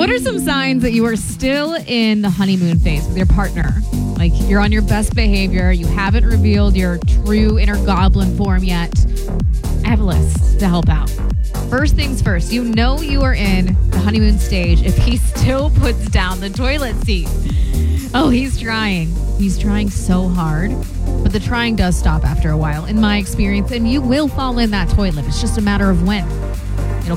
What are some signs that you are still in the honeymoon phase with your partner? Like you're on your best behavior, you haven't revealed your true inner goblin form yet. I have a list to help out. First things first, you know you are in the honeymoon stage if he still puts down the toilet seat. Oh, he's trying. He's trying so hard. But the trying does stop after a while, in my experience, and you will fall in that toilet. It's just a matter of when.